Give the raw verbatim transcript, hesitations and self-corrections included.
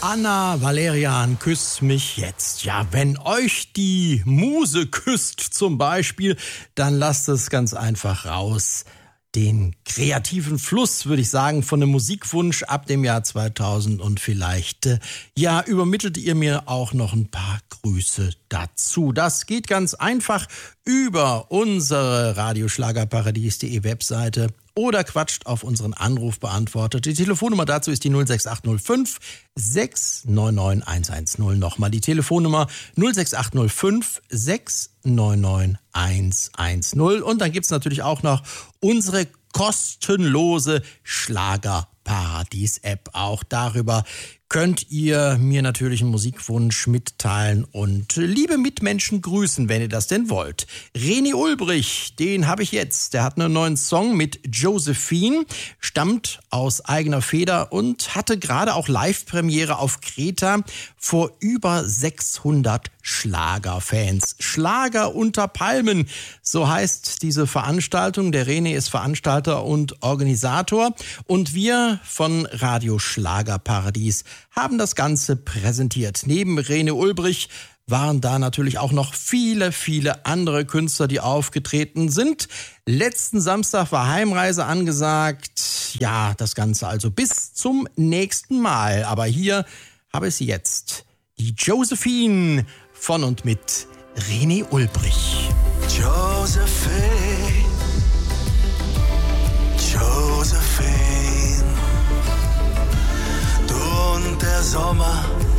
Anna Valerian, küss mich jetzt. Ja, wenn euch die Muse küsst zum Beispiel, dann lasst es ganz einfach raus. Den kreativen Fluss, würde ich sagen, von dem Musikwunsch ab dem Jahr zweitausend und vielleicht, äh, ja, übermittelt ihr mir auch noch ein paar Grüße dazu. Das geht ganz einfach über unsere radioschlagerparadies punkt de Webseite oder quatscht auf unseren Anrufbeantworter. Die Telefonnummer dazu ist die null sechs acht null fünf sechs neun neun eins eins null. Nochmal die Telefonnummer null sechs acht null fünf sechs neun neun eins eins null. Und dann gibt's natürlich auch noch unsere kostenlose Schlagerparadies-App. Auch darüber könnt ihr mir natürlich einen Musikwunsch mitteilen und liebe Mitmenschen grüßen, wenn ihr das denn wollt. René Ulbrich, den habe ich jetzt. Der hat einen neuen Song mit Josephine, stammt aus eigener Feder und hatte gerade auch Live-Premiere auf Kreta vor über sechshundert Schlagerfans. Schlager unter Palmen, so heißt diese Veranstaltung. Der René ist Veranstalter und Organisator und wir von Radio Schlagerparadies haben das Ganze präsentiert. Neben René Ulbrich waren da natürlich auch noch viele, viele andere Künstler, die aufgetreten sind. Letzten Samstag war Heimreise angesagt. Ja, das Ganze also bis zum nächsten Mal. Aber hier habe ich sie jetzt. Die Josephine von und mit René Ulbrich. Josephine, Josephine, du und der Sommer